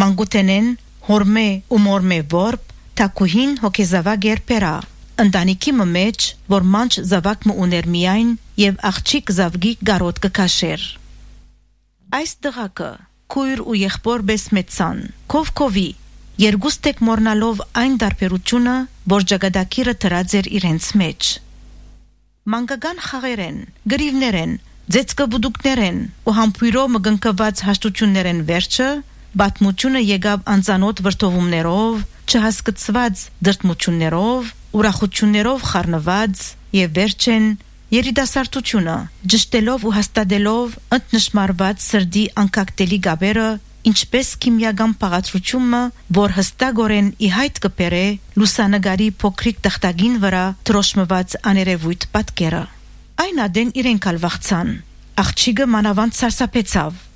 մանկուտենեն հորմե ու մորմե որբ թակուհին հոգեզավակ էր պերա ընտանիքի մեջ որ մանչ զավակ մը ուներ միայն եւ աղջիկ զավգի գարոտ կքաշեր այս դղակը քույր ու եղբոր բես մեծան կովկովի երկուստեք մորնալով այն դարբերությունը որ ճակատագիրը դրած էր իրենց մեջ մանկական խաղերեն գրիվներեն ձեցկաբուդուկներեն ու համբույրով մգնկված հաշտություններեն վերջը բաթմությունը եկավ անծանոթ վրդովումներով չհասկացված դրտմություններով ուրախություններով խառնված եւ վերջեն երիտասարդությունը ճշտելով ու հաստատելով ընտնշմարված սրդի անկակտելի գաբերը ինչպես քիմիական պաղացրությունը որ հստակորեն ի հայտ կբերե լուսանգարի փոքրիկ տախտակին վրա տրոշմված աներևույթ պատկերը այն ադեն իրեն կալվախցան աղջիկը մանավանդ սարսափեցավ